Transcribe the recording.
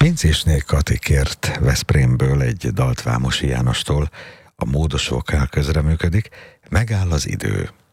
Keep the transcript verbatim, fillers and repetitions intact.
Pincésné Kati kért Veszprémből egy dalt Vámosi Jánostól, a módos vokál közreműködik, Megáll az idő.